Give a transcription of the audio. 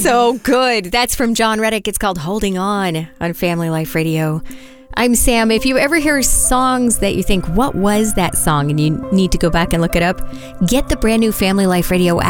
So good. That's from John Reddick. It's called Holding On Family Life Radio. I'm Sam. If you ever hear songs that you think, what was that song? And you need to go back and look it up, get the brand new Family Life Radio app.